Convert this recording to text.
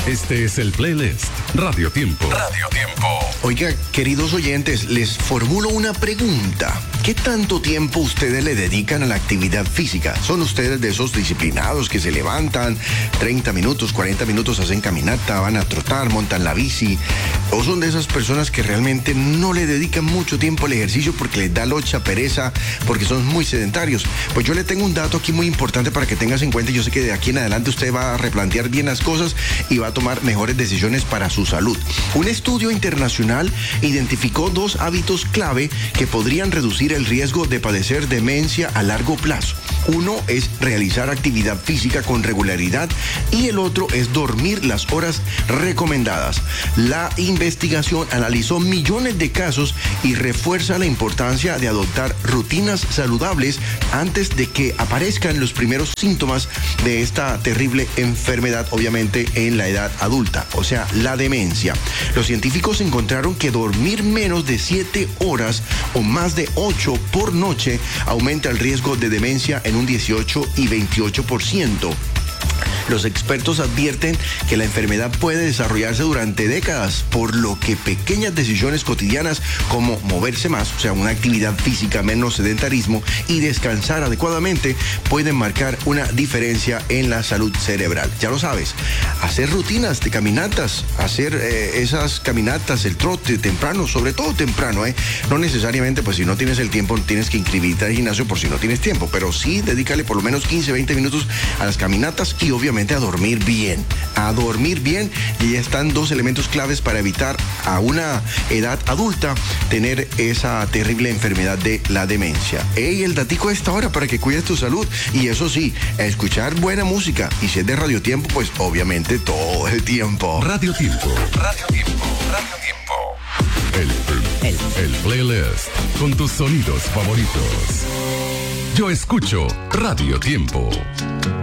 Este es el playlist Radio Tiempo. Radio Tiempo. Oiga, queridos oyentes, les formulo una pregunta. ¿Qué tanto tiempo ustedes le dedican a la actividad física? ¿Son ustedes de esos disciplinados que se levantan 30 minutos, 40 minutos, hacen caminata, van a trotar, montan la bici? ¿O son de esas personas que realmente no le dedican mucho tiempo al ejercicio porque les da locha, pereza, porque son muy sedentarios? Pues yo le tengo un dato aquí muy importante para que tengas en cuenta. Yo sé que de aquí en adelante usted va a replantear bien las cosas y va a tomar mejores decisiones para su salud. Un estudio internacional identificó 2 hábitos clave que podrían reducir el riesgo de padecer demencia a largo plazo. Uno es realizar actividad física con regularidad y el otro es dormir las horas recomendadas. La investigación analizó millones de casos y refuerza la importancia de adoptar rutinas saludables antes de que aparezcan los primeros síntomas de esta terrible enfermedad, obviamente en la edad adulta, o sea, la demencia. Los científicos encontraron que dormir menos de 7 horas o más de 8 por noche aumenta el riesgo de demencia en un 18 y 28%. Los expertos advierten que la enfermedad puede desarrollarse durante décadas, por lo que pequeñas decisiones cotidianas como moverse más, o sea, una actividad física, menos sedentarismo y descansar adecuadamente pueden marcar una diferencia en la salud cerebral. Ya lo sabes, hacer rutinas de caminatas, hacer esas caminatas, el trote temprano, sobre todo temprano, no necesariamente, pues si no tienes el tiempo, tienes que inscribirte al gimnasio por si no tienes tiempo, pero sí dedícale por lo menos 15, 20 minutos a las caminatas y obviamente a dormir bien, y ya están 2 elementos claves para evitar a una edad adulta tener esa terrible enfermedad de la demencia. El datico a esta hora para que cuides tu salud, y eso sí, escuchar buena música, y si es de Radio Tiempo, pues obviamente todo el tiempo. Radio Tiempo. Radio Tiempo. Radio Tiempo. El playlist con tus sonidos favoritos. Yo escucho Radio Tiempo.